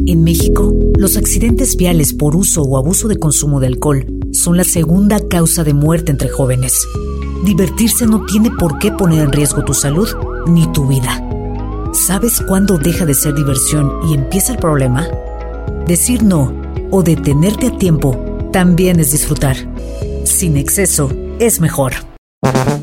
En México, los accidentes viales por uso o abuso de consumo de alcohol son la segunda causa de muerte entre jóvenes. Divertirse no tiene por qué poner en riesgo tu salud ni tu vida. ¿Sabes cuándo deja de ser diversión y empieza el problema? Decir no o detenerte a tiempo también es disfrutar. Sin exceso es mejor.